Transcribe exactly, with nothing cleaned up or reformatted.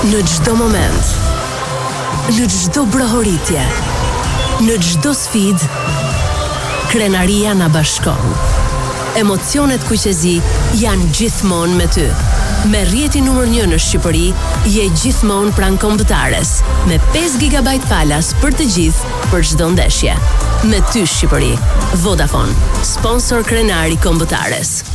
Në çdo moment, në çdo brohoritje, në çdo sfidë, krenaria na bashkon. Emocionet kuqezi janë gjithmonë me ty. Me rrjeti numër një në Shqipëri, je gjithmonë pranë kombëtares, me pesë gigabajt falas për të gjithë, për çdo ndeshje. Me ty Shqipëri, Vodafone, sponsor krenari kombëtares.